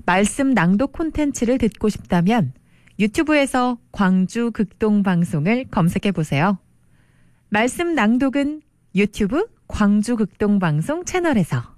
말씀 낭독 콘텐츠를 듣고 싶다면 유튜브에서 광주 극동방송을 검색해 보세요. 말씀 낭독은 유튜브 광주 극동방송 채널에서.